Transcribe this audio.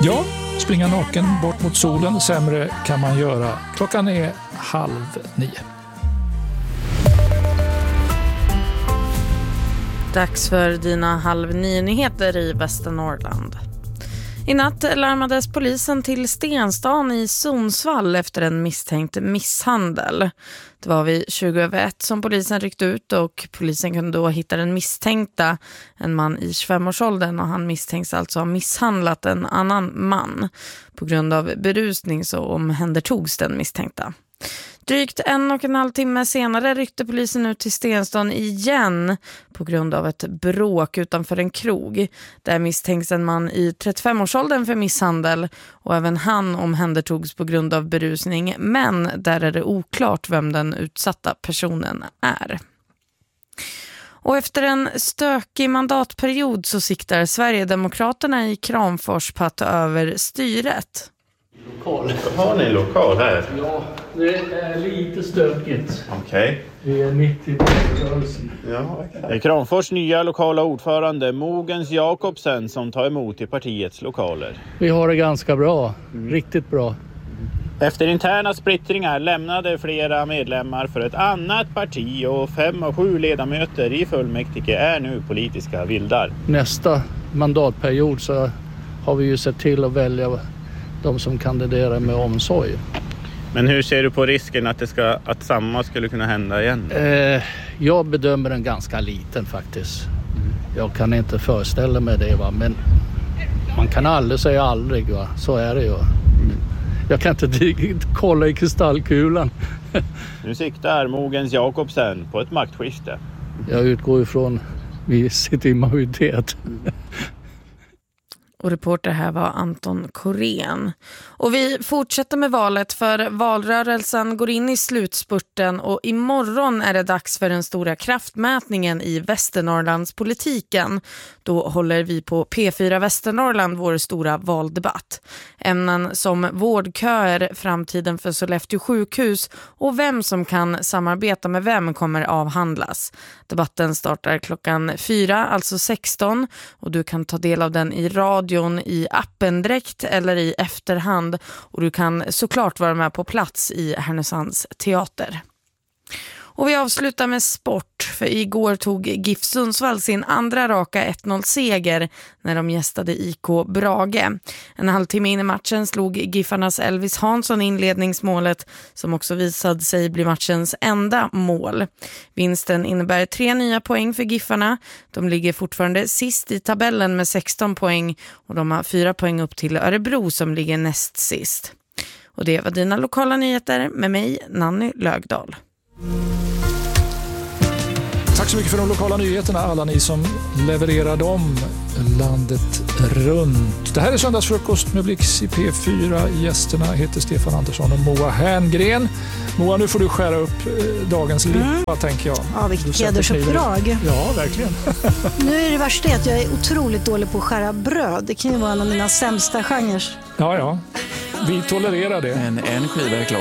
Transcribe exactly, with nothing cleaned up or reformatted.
Ja, springa naken bort mot solen, sämre kan man göra. Klockan är halv nio. Dags för dina halv nio-nyheter i Västernorrland. I natt larmades polisen till Stenstan i Sundsvall efter en misstänkt misshandel. Det var vid tjugo över ett som polisen ryckte ut och polisen kunde då hitta den misstänkta, en man i tjugofemårsåldern, och han misstänks alltså ha misshandlat en annan man. På grund av berusning så omhändertogs den misstänkta. Drygt en och en halv timme senare ryckte polisen ut till Stenstan igen på grund av ett bråk utanför en krog. Där misstänks en man i trettiofemårsåldern för misshandel och även han omhändertogs på grund av berusning, men där är det oklart vem den utsatta personen är. Och efter en stökig mandatperiod så siktar Sverigedemokraterna i Kramfors på att ta över styret. Lokal. Har ni lokal här? Ja, det är lite stökigt. Okej. Okay. Vi är mitt i rörelsen. Ja, okay. Det är Kramfors nya lokala ordförande Mogens Jakobsen som tar emot i partiets lokaler. Vi har det ganska bra. Mm. Riktigt bra. Efter interna splittringar lämnade flera medlemmar för ett annat parti och fem och sju ledamöter i fullmäktige är nu politiska vildar. Nästa mandatperiod så har vi ju sett till att välja de som kandiderar med omsorg. Men hur ser du på risken att, det ska, att samma skulle kunna hända igen? Eh, jag bedömer den ganska liten faktiskt. Jag kan inte föreställa mig det, va? Men man kan aldrig säga aldrig, va? Så är det ju. Jag kan inte kolla i kristallkulan. Nu siktar Mogens Jakobsen på ett maktskifte. Jag utgår ifrån vi sitter i majoritet. Och reporter här var Anton Korén. Och vi fortsätter med valet, för valrörelsen går in i slutspurten och imorgon är det dags för den stora kraftmätningen i Västernorrlandspolitiken. Då håller vi på P fyra Västernorrland vår stora valdebatt. Ämnen som vårdköer, framtiden för Sollefteå sjukhus och vem som kan samarbeta med vem kommer avhandlas. Debatten startar klockan fyra, alltså sexton, och du kan ta del av den i radio i appen direkt eller i efterhand, och du kan såklart vara med på plats i Härnösands teater. Och vi avslutar med sport, för igår tog GIF Sundsvall sin andra raka ett noll-seger när de gästade I K Brage. En halvtimme in i matchen slog GIFarnas Elvis Hansson inledningsmålet, som också visade sig bli matchens enda mål. Vinsten innebär tre nya poäng för GIFarna. De ligger fortfarande sist i tabellen med sexton poäng och de har fyra poäng upp till Örebro som ligger näst sist. Och det var dina lokala nyheter med mig, Nanny Lögdahl. Tack så mycket för de lokala nyheterna, alla ni som levererar dem landet runt. Det här är Söndagsfrukost med Blix i P fyra. Gästerna heter Stefan Andersson och Moa Herngren. Moa, nu får du skära upp dagens lippa, mm. tänker jag. Ja, vilket hedersuppdrag. Ja, verkligen. Nu är det värsta att jag är otroligt dålig på att skära bröd. Det kan ju vara en av mina sämsta genrer. Ja, ja. Vi tolererar det. En, en skiva är klar.